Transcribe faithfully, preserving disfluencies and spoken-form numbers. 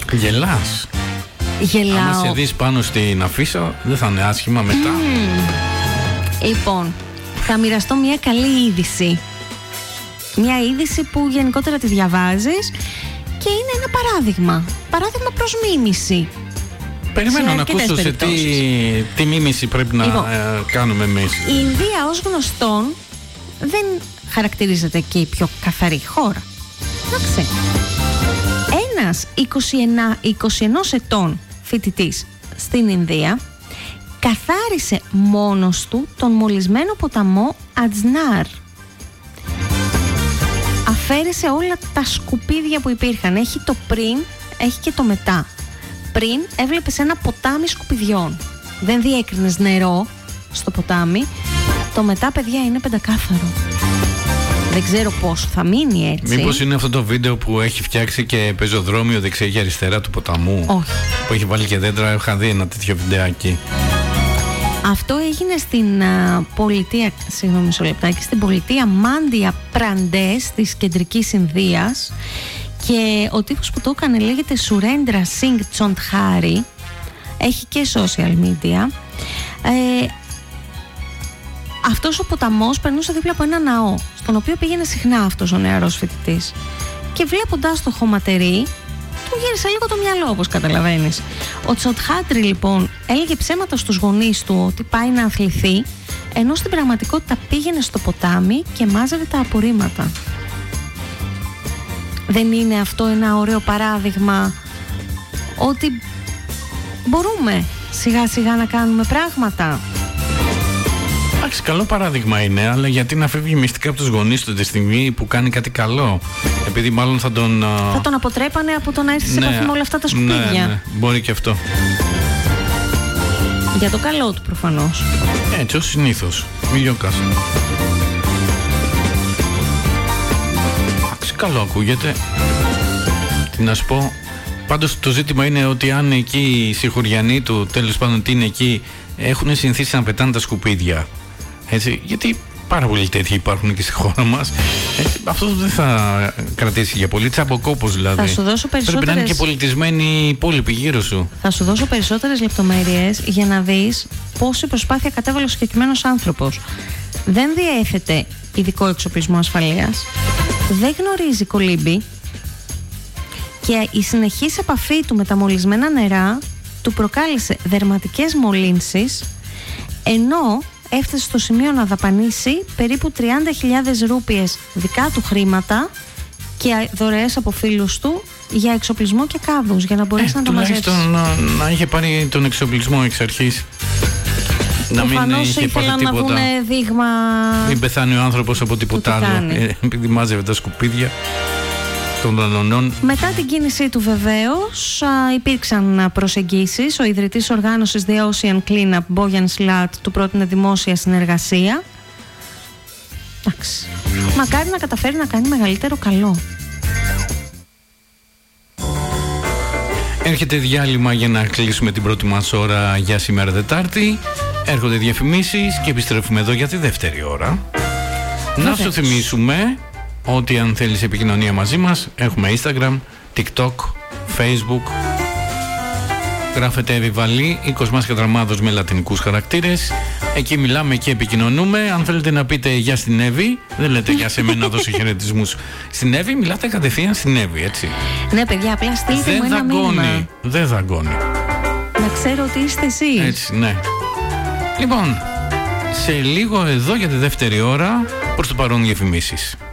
Γελάς. Γελάω. Αν σε δεις πάνω στην αφίσα, δεν θα είναι άσχημα μετά. Mm. Λοιπόν, θα μοιραστώ μια καλή είδηση. Μια είδηση που γενικότερα τη διαβάζεις και είναι ένα παράδειγμα. Παράδειγμα προς μίμηση. Περιμένω να ακούσω σε τι, τι μίμηση πρέπει να λοιπόν, ε, κάνουμε εμείς. Η Ινδία ως γνωστόν δεν χαρακτηρίζεται και η πιο καθαρή χώρα. Εντάξει. Ένας είκοσι ένα ετών φοιτητής στην Ινδία καθάρισε μόνος του τον μολυσμένο ποταμό Ατζνάρ. Αφαίρεσε όλα τα σκουπίδια που υπήρχαν. Έχει το πριν, έχει και το μετά. Πριν έβλεπες ένα ποτάμι σκουπιδιών. Δεν διέκρινες νερό στο ποτάμι. Το μετά, παιδιά, είναι πεντακάθαρο. Δεν ξέρω πώς θα μείνει έτσι. Μήπως είναι αυτό το βίντεο που έχει φτιάξει και πεζοδρόμιο δεξιά και αριστερά του ποταμού? Όχι. Που έχει βάλει και δέντρα. Είχα δει ένα τέτοιο βιντεάκι. Αυτό έγινε στην uh, πολιτεία, συγγνώμη μισό λεπτάκι, στην πολιτεία Μάντια Πραντές της κεντρικής Ινδίας, και ο τύπος που το έκανε λέγεται Σουρέντρα Σινγκ Τσοντχάρη, έχει και social media. Ε, αυτός ο ποταμός περνούσε δίπλα από ένα ναό, στον οποίο πήγαινε συχνά αυτός ο νεαρός φοιτητής, και βλέποντας το χωματερί του γύρισε λίγο το μυαλό, όπως καταλαβαίνεις. Ο Τσοντχάτρι λοιπόν έλεγε ψέματα στους γονείς του ότι πάει να αθληθεί, ενώ στην πραγματικότητα πήγαινε στο ποτάμι και μάζευε τα απορρίμματα. Δεν είναι αυτό ένα ωραίο παράδειγμα ότι μπορούμε σιγά σιγά να κάνουμε πράγματα? Εντάξει, καλό παράδειγμα είναι, αλλά γιατί να φεύγει μυστικά από τους γονείς του τη στιγμή που κάνει κάτι καλό? Επειδή μάλλον θα τον... Θα τον αποτρέπανε από το να έρθει σε επαφή με όλα αυτά τα σκουπίδια. Ναι, ναι, μπορεί και αυτό. Για το καλό του προφανώς. Έτσι, ως συνήθως. Μη γιώκας. Εντάξει, καλό ακούγεται. Τι να σου πω. Πάντως το ζήτημα είναι ότι αν εκεί οι συγχωριανοί του, τέλος πάντων τι είναι εκεί, έχουν συνηθίσει να πετάνε τα σκουπίδια. Έτσι, γιατί πάρα πολλοί τέτοιοι υπάρχουν και στη χώρα μας. Έτσι, αυτό δεν θα κρατήσει για πολύ. Τσαμποκόπος δηλαδή. Θα σου δώσω περισσότερες... Πρέπει να είναι και πολιτισμένη η υπόλοιπη γύρω σου. Θα σου δώσω περισσότερες λεπτομέρειες για να δεις πόση προσπάθεια κατέβαλε ο συγκεκριμένος άνθρωπος. Δεν διέθετε ειδικό εξοπλισμό ασφαλείας, δεν γνωρίζει κολύμπη, και η συνεχής επαφή του με τα μολυσμένα νερά του προκάλεσε δερματικές μολύνσεις, ενώ έφτασε στο σημείο να δαπανίσει περίπου τριάντα χιλιάδες ρούπιες δικά του χρήματα και δωρεές από φίλους του για εξοπλισμό και κάδους, για να μπορέσει ε, να το μαζέψει. Τουλάχιστον να, να είχε πάρει τον εξοπλισμό εξ αρχής. Να μην είχε ήθελαν να βγουν δείγμα. Μην πεθάνει ο άνθρωπος από τίποτα άλλο, ε, επειδή μάζευε τα σκουπίδια των Λονδονών. Μετά την κίνησή του βεβαίως α, υπήρξαν προσεγγίσεις. Ο ιδρυτής οργάνωσης The Ocean Cleanup, Bojan Slat, του πρότεινε δημόσια συνεργασία. Εντάξει. Μακάρι να καταφέρει να κάνει μεγαλύτερο καλό. Έρχεται διάλειμμα για να κλείσουμε την πρώτη μας ώρα για σήμερα Τετάρτη. Έρχονται διαφημίσεις και επιστρέφουμε εδώ για τη δεύτερη ώρα. Βεβαίως. Να σου θυμίσουμε ότι αν θέλεις επικοινωνία μαζί μας, έχουμε Instagram, TikTok, Facebook. Γράφετε Εβιβαλή ή Κοσμάς Κατραμάδος με λατινικούς χαρακτήρες. Εκεί μιλάμε και επικοινωνούμε. Αν θέλετε να πείτε γεια στην Εύη, δεν λέτε γεια σε μένα, δώσω χαιρετισμούς στην Εύη, μιλάτε κατευθείαν στην Εύη, έτσι. Ναι, παιδιά, απλά στείλτε μου ένα μήνυμα. Δεν δαγκώνει. Να ξέρω ότι είστε εσείς. Έτσι, ναι. Λοιπόν, σε λίγο εδώ για τη δεύτερη ώρα, προς το παρόν διαφημίσεις.